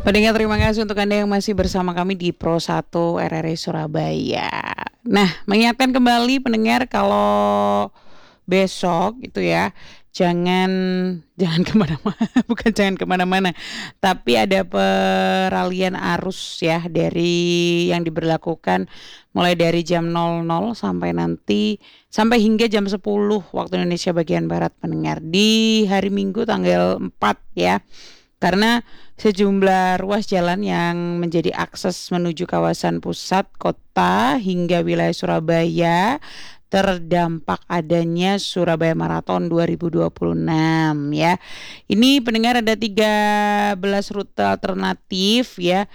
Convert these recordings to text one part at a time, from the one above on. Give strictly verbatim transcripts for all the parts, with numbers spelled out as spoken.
Pendengar, terima kasih untuk Anda yang masih bersama kami di Pro satu R R I Surabaya. Nah, mengingatkan kembali pendengar kalau besok itu ya, jangan jangan kemana-mana, bukan jangan kemana-mana, tapi ada peralihan arus ya dari yang diberlakukan mulai dari jam nol nol sampai nanti sampai hingga jam sepuluh waktu Indonesia bagian Barat pendengar di hari Minggu tanggal empat ya. Karena sejumlah ruas jalan yang menjadi akses menuju kawasan pusat kota hingga wilayah Surabaya terdampak adanya Surabaya Marathon dua ribu dua puluh enam ya. Ini pendengar ada tiga belas rute alternatif ya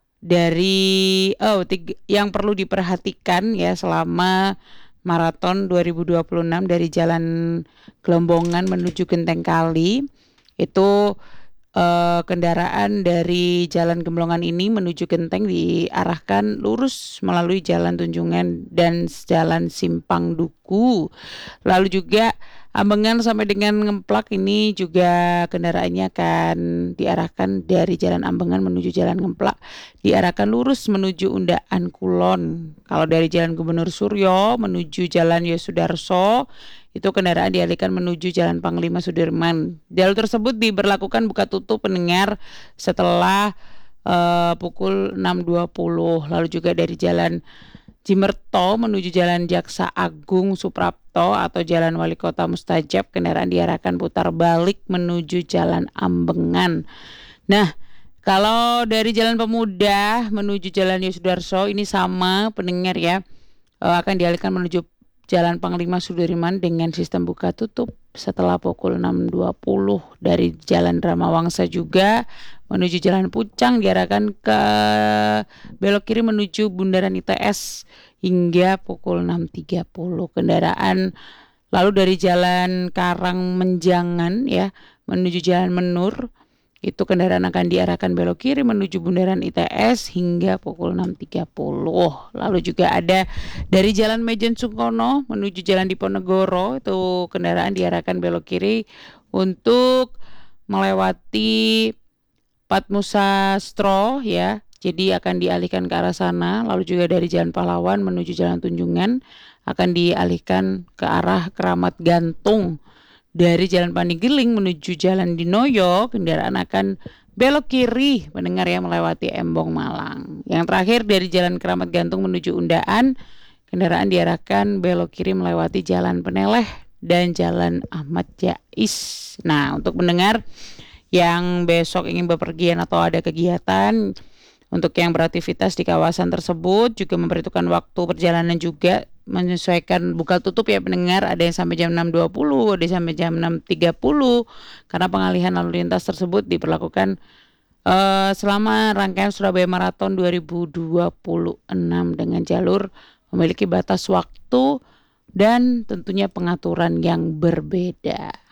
dari oh tiga, yang perlu diperhatikan ya selama Marathon dua ribu dua puluh enam dari Jalan Gelombongan menuju Genteng Kali. Itu Uh, kendaraan dari Jalan Gemblongan ini menuju Genteng diarahkan lurus melalui Jalan Tunjungan dan Jalan Simpang Duku. Lalu juga Ambengan sampai dengan Ngemplak ini juga kendaraannya akan diarahkan dari Jalan Ambengan menuju Jalan Ngemplak, diarahkan lurus menuju Undaan Kulon. Kalau dari Jalan Gubernur Suryo menuju Jalan Yosudarso, itu kendaraan dialihkan menuju Jalan Panglima Sudirman. Jalur tersebut diberlakukan buka tutup pendengar setelah uh, pukul enam dua puluh. Lalu juga dari Jalan Jimerto menuju Jalan Jaksa Agung Suprapto atau Jalan Wali Kota Mustajab, kendaraan diarahkan putar balik menuju Jalan Ambengan. Nah, kalau dari Jalan Pemuda menuju Jalan Yosudarso ini sama pendengar ya, uh, akan dialihkan menuju Jalan Panglima Sudirman dengan sistem buka tutup setelah pukul enam dua puluh. Dari Jalan Dramawangsa juga menuju Jalan Pucang diarahkan ke belok kiri menuju Bundaran I T S hingga pukul enam tiga puluh. Kendaraan lalu dari Jalan Karangmenjangan ya menuju Jalan Menur, itu kendaraan akan diarahkan belok kiri menuju Bundaran I T S hingga pukul enam tiga puluh. Lalu juga ada dari Jalan Mejen Sungkono menuju Jalan Diponegoro, itu kendaraan diarahkan belok kiri untuk melewati Patmusastro ya. Jadi akan dialihkan ke arah sana. Lalu juga dari Jalan Pahlawan menuju Jalan Tunjungan akan dialihkan ke arah Keramat Gantung. Dari Jalan Paninggiling menuju Jalan Dinoyo, kendaraan akan belok kiri pendengar ya melewati Embong Malang. Yang terakhir dari Jalan Keramat Gantung menuju Undaan, kendaraan diarahkan belok kiri melewati Jalan Peneleh dan Jalan Ahmad Jais. Nah, untuk pendengar yang besok ingin bepergian atau ada kegiatan, untuk yang beraktivitas di kawasan tersebut juga memperhitungkan waktu perjalanan juga menyesuaikan buka tutup ya pendengar. Ada yang sampai jam enam dua puluh, ada yang sampai jam enam tiga puluh, karena pengalihan lalu lintas tersebut diperlakukan uh, selama rangkaian Surabaya Marathon dua ribu dua puluh enam dengan jalur memiliki batas waktu dan tentunya pengaturan yang berbeda.